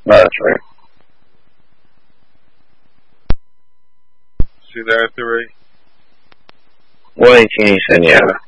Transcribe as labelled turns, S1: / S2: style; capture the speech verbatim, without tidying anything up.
S1: That's right.
S2: See there, three?
S1: one eighteen, you said, yeah.